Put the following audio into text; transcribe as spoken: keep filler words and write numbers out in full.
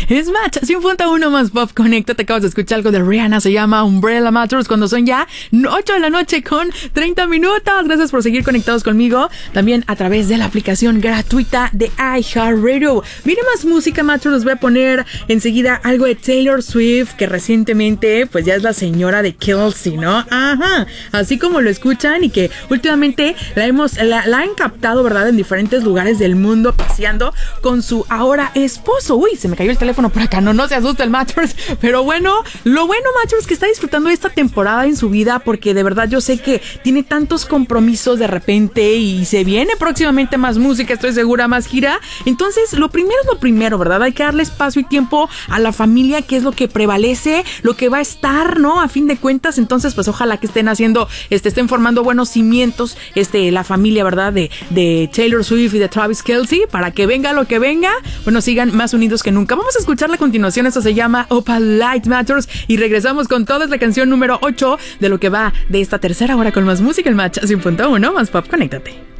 Es Match, cien punto uno más Pop Connecta. Te acabas de escuchar algo de Rihanna, se llama Umbrella Matters, cuando son ya ocho de la noche con treinta minutos. Gracias por seguir conectados conmigo, también a través de la aplicación gratuita de iHeartRadio. Viene más música, Matchers. Les voy a poner enseguida algo de Taylor Swift, que recientemente pues ya es la señora de Kelsey, ¿no? Ajá, así como lo escuchan, y que últimamente la hemos la, la han captado, ¿verdad?, en diferentes lugares del mundo paseando con su ahora esposo. Uy, se me cayó el teléfono por acá. No, no se asusta el Matchers. Pero bueno, lo bueno, Matchers, que está disfrutando esta temporada en su vida, porque de verdad yo sé que tiene tantos compromisos de repente y se viene próximamente más música, estoy segura, más gira. Entonces, lo primero es lo primero, ¿verdad? Hay que darle espacio y tiempo a la familia, que es lo que prevalece, lo que va a estar, ¿no? A fin de cuentas. Entonces, pues ojalá que estén haciendo, este, estén formando buenos cimientos, este, la familia, ¿verdad? De, de Taylor Swift y de Travis Kelce, para que venga lo que venga, bueno, sigan más unidos que nunca. Vamos a escucharla a continuación. Esto se llama Opal Light Matters y regresamos con toda la canción número ocho de lo que va de esta tercera hora con más música. El Match cien punto uno más Pop, conéctate.